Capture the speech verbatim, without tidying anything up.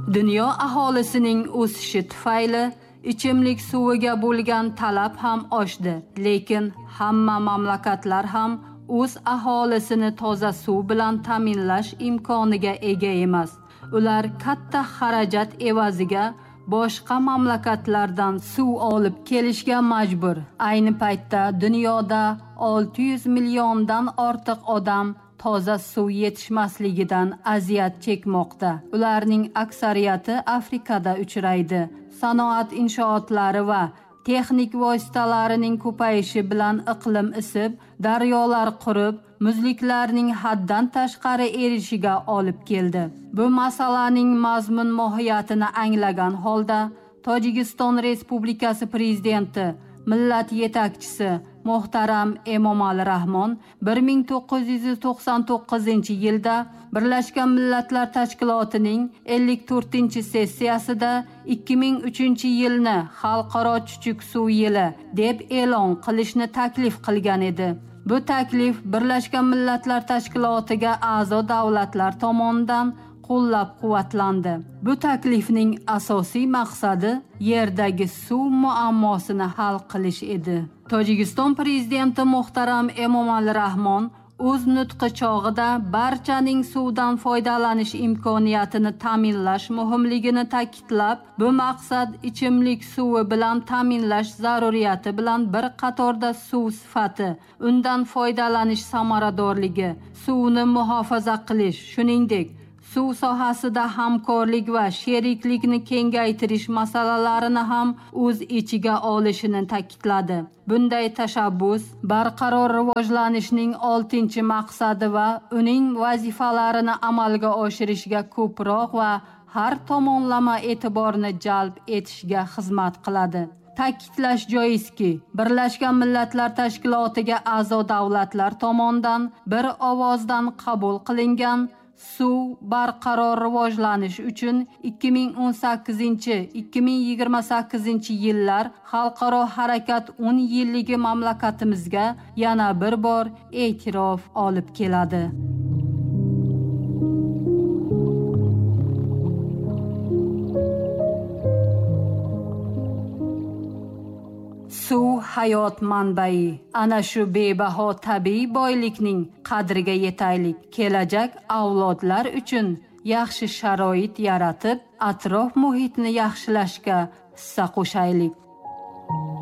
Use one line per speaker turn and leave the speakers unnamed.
Dunyo aholisining o'sishi tufayli ichimlik suviga bo'lgan talab ham oshdi, lekin hamma mamlakatlar ham o'z aholisini toza suv bilan ta'minlash imkoniga ega emas. Ular katta xarajat evaziga boshqa mamlakatlardan suv olib kelishga majbur. Ayni paytda dunyoda olti yuz milliondan ortiq odam toza suv yetishmasligidan aziyat chekmoqda. Ularning aksariyati Afrikada uchraydi. Sanoat inshootlari va texnik vositalarining ko'payishi bilan iqlim isib, daryolar qurib, muzliklarning haddan tashqari erishiga olib keldi. Bu masalaning mazmun mohiyatini anglagan holda Tojikiston Respublikasi prezidenti, millat yetakchisi Muhtaram Emomali Rahmon bir ming to'qqiz yuz to'qson to'qqizinchi yilda Birlashgan Millatlar Tashkilotining ellik to'rtinchi sessiyasida ikki ming uchinchi yilni Xalqaro chuchuk suv yili deb e'lon qilishni taklif qilgan edi. Bu taklif Birlashgan Millatlar Tashkilotiga a'zo davlatlar tomonidan qo'llab-quvvatlandi. Bu taklifning asosiy maqsadi yerdagi suv muammosini hal qilish edi. Tojikiston prezidenti Muhtaram Emomali Rahmon o'z nutqi chog'ida barchaning suvdan foydalanish imkoniyatini ta'minlash muhimligini ta'kidlab, bu maqsad ichimlik suvi bilan ta'minlash zaruriyati bilan bir qatorda suv sifati, undan foydalanish samaradorligi, suvni muhofaza qilish, shuningdek suv sohasida hamkorlik va sheriklikni kengaytirish masalalarini ham o'z ichiga olishini ta'kidladi. Bunday tashabbus barqaror rivojlanishning oltinchi maqsadi va uning vazifalarini amalga oshirishga ko'proq va har tomonlama e'tiborni jalb etishga xizmat qiladi. Ta'kidlash joizki, Birlashgan Millatlar Tashkilotiga a'zo davlatlar tomonidan bir ovozdan qabul qilingan suv barqaror rivojlanish uchun ikki ming o'n sakkizinchi - ikki ming yigirma sakkizinchi yillar xalqaro harakat o'n yilligi mamlakatimizga yana bir bor e'tirof olib keladi. Suv hayot manbai. Ana shu bebaho tabiiy boylikning qadriga yetaylik. Kelajak avlodlar uchun yaxshi sharoit yaratib, atrof muhitni yaxshilashga hissa qo'shaylik.